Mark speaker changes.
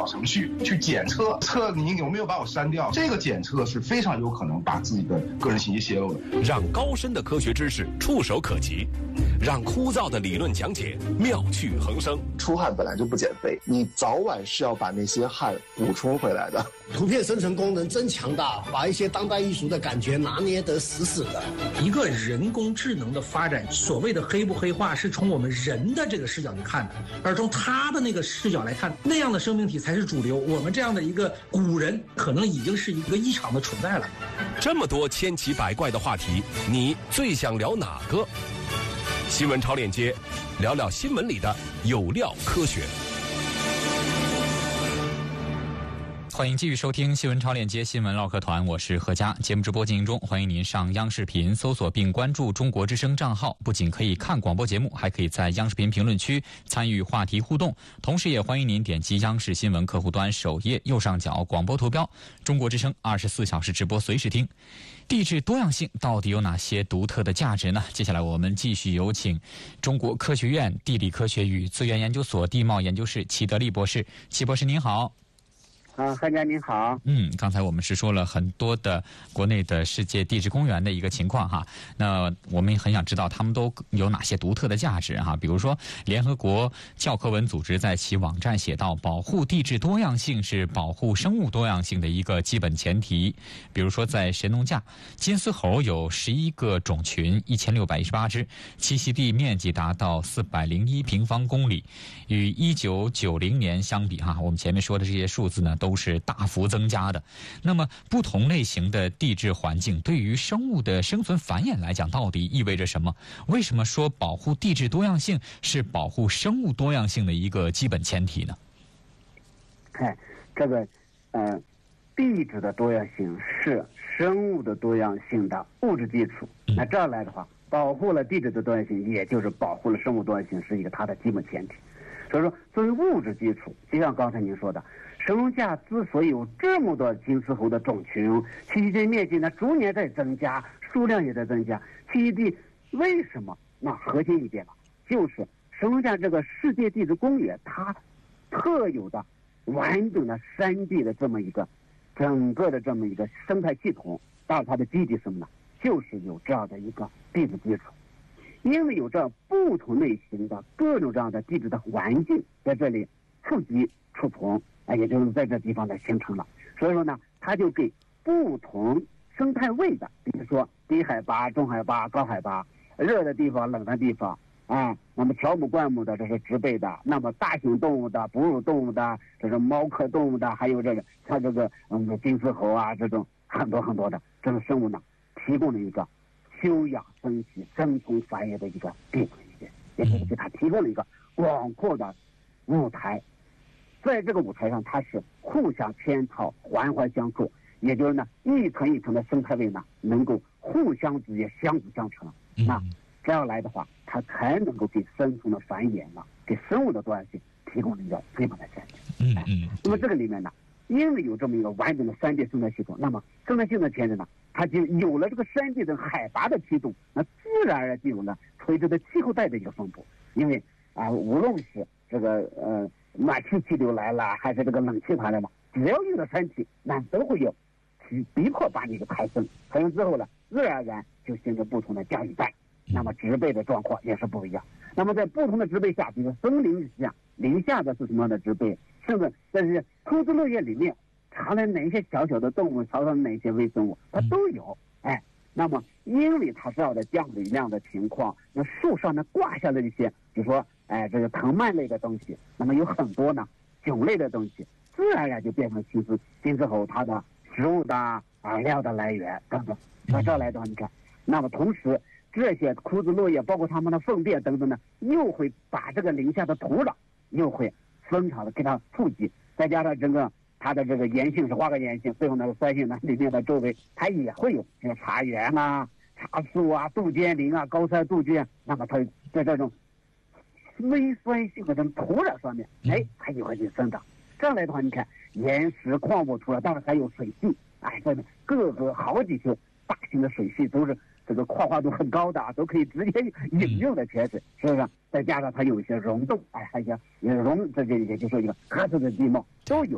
Speaker 1: 程序去检测你有没有把我删掉，这个检测是非常有可能把自己的个人信息泄露的。
Speaker 2: 让高深的科学知识触手可及，让枯燥的理论讲解妙趣横生。
Speaker 3: 出汗本来就不减肥，你早晚是要把那些汗补充回来的。
Speaker 4: 图片生成功能真强大，把一些当代艺术的感觉拿捏得死死的。
Speaker 5: 一个人工智能的发展，所谓的黑不黑化，是从我们人的这个视角去看的，而从他的那个视角来看，那样的生命体才是主流。我们这样的一个古人，可能已经是一个异常的存在了。
Speaker 2: 这么多千奇百怪的话题，你最想聊哪个？新闻超链接，聊聊新闻里的有料科学。
Speaker 6: 欢迎继续收听新闻超链接新闻唠嗑团，我是何佳。节目直播进行中，欢迎您上央视频搜索并关注中国之声账号，不仅可以看广播节目，还可以在央视频评论区参与话题互动。同时也欢迎您点击央视新闻客户端首页右上角广播图标，中国之声24小时直播随时听。地质多样性到底有哪些独特的价值呢？接下来我们继续有请中国科学院地理科学与资源研究所地貌研究室齐德利博士。齐博士您好。
Speaker 7: 何家您好。
Speaker 6: 刚才我们是说了很多的国内的世界地质公园的一个情况哈，那我们很想知道他们都有哪些独特的价值哈。比如说联合国教科文组织在其网站写到，保护地质多样性是保护生物多样性的一个基本前提。比如说在神农架，金丝猴有11个种群，1618只，栖息地面积达到401平方公里，与1990年相比哈，我们前面说的这些数字呢都是大幅增加的。那么不同类型的地质环境对于生物的生存繁衍来讲到底意味着什么？为什么说保护地质多样性是保护生物多样性的一个基本前提呢？
Speaker 7: 这个地质的多样性是生物的多样性的物质基础。那这样来的话，保护了地质的多样性，也就是保护了生物多样性，是一个它的基本前提。所以说作为物质基础，就像刚才您说的，神农架之所以有这么多金丝猴的种群，栖息地面积呢逐年在增加，数量也在增加。栖息地为什么？那核心一点了，就是神农架这个世界地质公园它特有的完整的山地的这么一个整个的这么一个生态系统。当然它的基底什么呢？就是有这样的一个地质基础。因为有这样不同类型的各种这样的地质的环境在这里触及触碰，也就是在这地方呢形成了。所以说呢，它就给不同生态位的，比如说低海拔、中海拔、高海拔，热的地方、冷的地方那么条目灌木的这是植被的，那么大型动物的、哺乳动物的，这是猫科动物的，还有这个它这个金丝猴啊，这种很多很多的这种生物呢，提供了一个休养生息、生存繁衍的一个地方一点，也就是给它提供了一个广阔的舞台。在这个舞台上，它是互相嵌套、环环相扣，也就是呢一层一层的生态位呢能够互相之间相辅相成。那这样来的话，它才能够给生存的繁衍呢，给生物的多样性提供了一个基本的前提。那么这个里面呢，因为有这么一个完整的山地生态系统，那么生态系统的前提呢，它就有了这个山地的海拔的驱动，那自然而然就有了垂直的气候带的一个分布。因为无论是这个暖气气流来了，还是这个冷气团来了，只要有了山体，那都会有去逼迫把你给抬升之后呢，自然而然就形成不同的降雨带。那么植被的状况也是不一样。那么在不同的植被下，比如森林下、林下的是什么样的植被，甚至在这些枯枝落叶里面藏了哪些小小的动物，藏了哪些微生物，它都有。那么因为它这样的降雨量的情况，那树上呢挂下了一些，比如说这个藤蔓类的东西，那么有很多呢迥类的东西，自然而然就变成金丝猴它的食物的饵料的来源等等。那这来的话，你看，那么同时这些枯枝落叶，包括它们的粪便等等呢，又会把这个林下的土壤又会分场的给它触及，再加上整个它的这个岩性是花岗岩性，最后那个酸性呢里面的周围它也会有像茶园啊、茶树啊、杜鹃林啊、高山杜鹃，那么它在这种微酸性的这种土壤上面，它也会去生长。这样来的话，你看岩石矿物土壤，当然还有水系，这各个好几些大型的水系都是这个矿化度很高的，都可以直接饮用的泉水，是不是？再加上它有一些溶洞，还有溶，这也就是一个喀斯的地貌都有。